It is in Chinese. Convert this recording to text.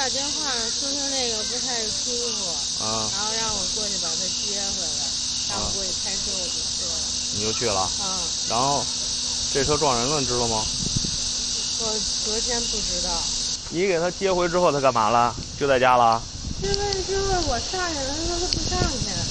打电话说他那个不太舒服，然后让我过去把他接回来，让我过去开车，我就去了。 你就去了？然后这车撞人了，你知道吗？ 我昨天不知道。 你给他接回之后，他干嘛了？就在家了？ 接回之后我上去了，他说他不上去。